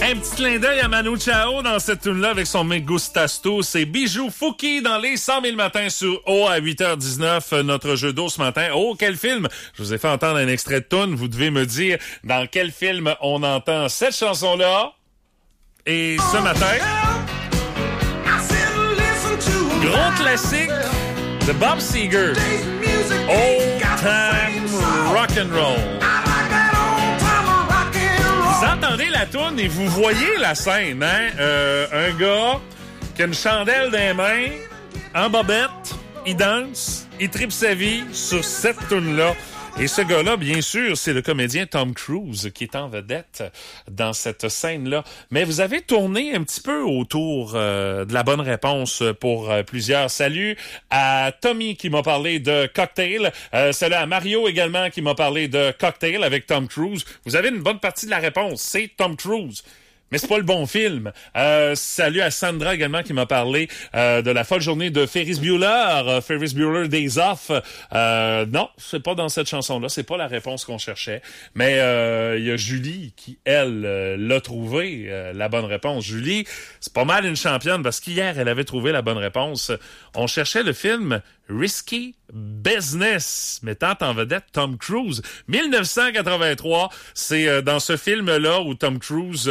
Un petit clin d'œil à Manu Chao dans cette tune-là avec son Me Gustasto. C'est Bijou Fouki dans les 100 000 matins sur O à 8h19. Notre jeu d'eau ce matin. Oh, quel film! Je vous ai fait entendre un extrait de tune. Vous devez me dire dans quel film on entend cette chanson-là. Et ce matin, gros classique de Bob Seger. Old Time Rock'n'Roll. Vous entendez la toune et vous voyez la scène, hein? Un gars qui a une chandelle dans les mains, en bobette, il danse, il tripe sa vie sur cette toune-là. Et ce gars-là, bien sûr, c'est le comédien Tom Cruise qui est en vedette dans cette scène-là. Mais vous avez tourné un petit peu autour de la bonne réponse pour plusieurs. Salut à Tommy qui m'a parlé de Cocktail. Salut à Mario également qui m'a parlé de Cocktail avec Tom Cruise. Vous avez une bonne partie de la réponse. C'est Tom Cruise. Mais c'est pas le bon film. Salut à Sandra également qui m'a parlé de la folle journée de Ferris Bueller, Ferris Bueller Days Off. Non, c'est pas dans cette chanson-là, c'est pas la réponse qu'on cherchait. Mais il y a Julie qui, elle, l'a trouvé, la bonne réponse. Julie, c'est pas mal une championne parce qu'hier, elle avait trouvé la bonne réponse. On cherchait le film Risky Business, mettant en vedette Tom Cruise. 1983, c'est dans ce film-là où Tom Cruise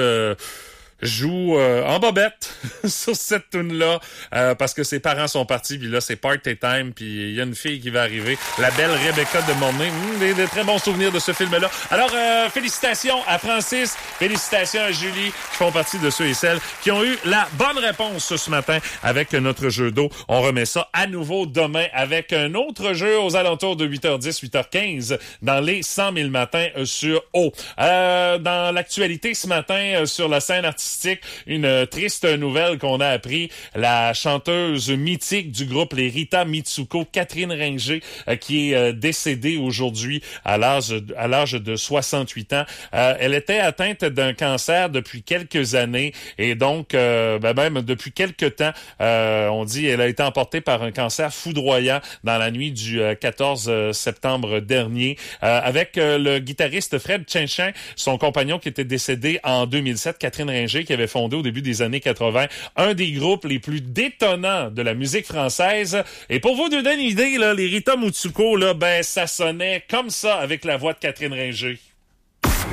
joue en bobette sur cette tune-là parce que ses parents sont partis, puis là, c'est party time, puis il y a une fille qui va arriver, la belle Rebecca de Mornay. Des très bons souvenirs de ce film-là. Alors, félicitations à Francis, félicitations à Julie, qui font partie de ceux et celles qui ont eu la bonne réponse ce matin avec notre jeu d'eau. On remet ça à nouveau demain avec un autre jeu aux alentours de 8h10, 8h15 dans les 100 000 matins sur O. Dans l'actualité ce matin, sur la scène artistique, une triste nouvelle qu'on a appris. La chanteuse mythique du groupe Les Rita Mitsuko, Catherine Ringer, qui est décédée aujourd'hui à l'âge de 68 ans. Elle était atteinte d'un cancer depuis quelques années et donc même depuis quelques temps, on dit elle a été emportée par un cancer foudroyant dans la nuit du 14 septembre dernier avec le guitariste Fred Chenchin, son compagnon qui était décédé en 2007, Catherine Ringer, qui avait fondé au début des années 80 un des groupes les plus détonnants de la musique française. Et pour vous donner une idée, là, les Rita Mitsuko, là, ça sonnait comme ça avec la voix de Catherine Ringer.